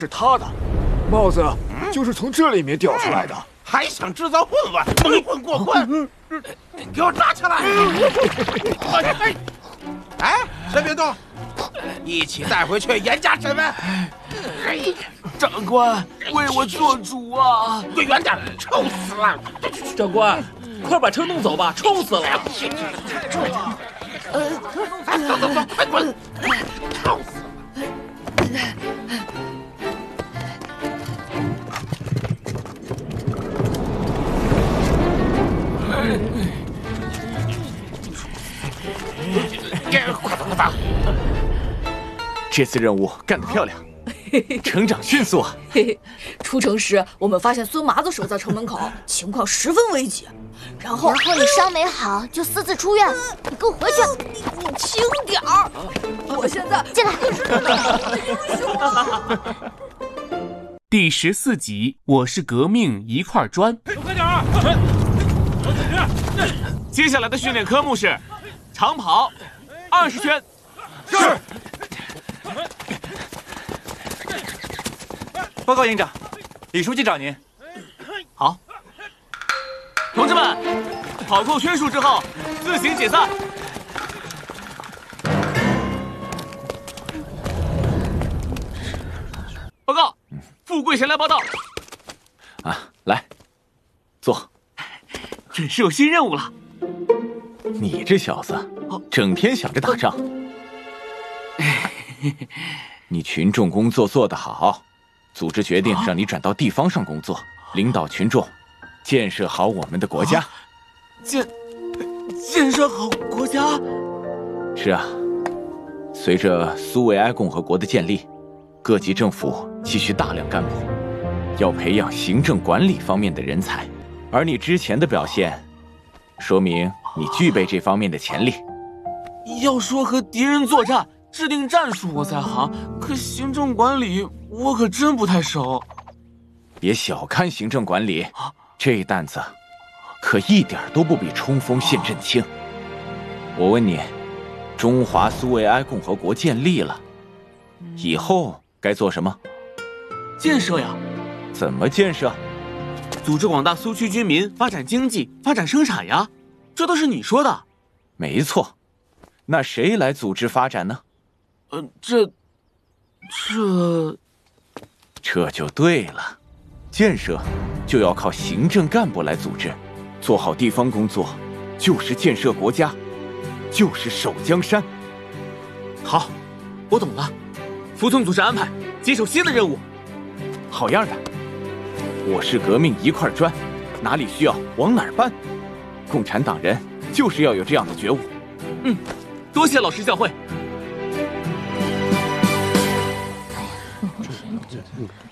是他的帽子，就是从这里面掉出来的。 还想制造混乱，蒙混过关！给我抓起来！哎，谁别动！一起带回去严加审问。 长官，为我做主啊！ 滚远点，臭死了！ 长官，快把车弄走吧，臭死了！ 走，快滚！臭死了！快走！ 这次任务干得漂亮，成长迅速啊！ 出城时，我们发现孙麻子守在城门口，情况十分危急。然后你伤没好就私自出院，你给我回去！ 你轻点儿！我现在进来。 英雄啊！ 第14集，我是革命一块砖。 快点啊！ 接下来的训练科目是长跑20圈。 是。报告营长，李书记找您。 好，同志们，跑够圈数之后自行解散。报告，富贵前来报道。 啊，来，坐。 真是有新任务了。 你这小子，整天想着打仗。你群众工作做得好，组织决定让你转到地方上工作，领导群众，建设好我们的国家。 建设好国家？ 是啊，随着苏维埃共和国的建立，各级政府急需大量干部，要培养行政管理方面的人才，而你之前的表现，说明你具备这方面的潜力。 要说和敌人作战，制定战术我在行，可行政管理我可真不太熟。 别小看行政管理，这担子可一点都不比冲锋陷阵轻。我问你，中华苏维埃共和国建立了，以后该做什么？ 建设呀。 怎么建设？ 组织广大苏区居民，发展经济，发展生产呀，这都是你说的。 没错，那谁来组织发展呢？这就对了，建设就要靠行政干部来组织，做好地方工作，就是建设国家，就是守江山。 好，我懂了，服从组织安排，接受新的任务。 好样的！我是革命一块砖，哪里需要往哪儿搬。共产党人就是要有这样的觉悟。 多谢老师教诲。